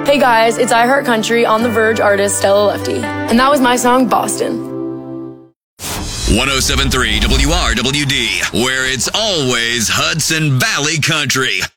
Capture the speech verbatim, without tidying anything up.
Hey guys, it's I Heart Country on The Verge artist Stella Lefty. And that was my song, Boston. one oh seven point three W R W D, where it's always Hudson Valley Country.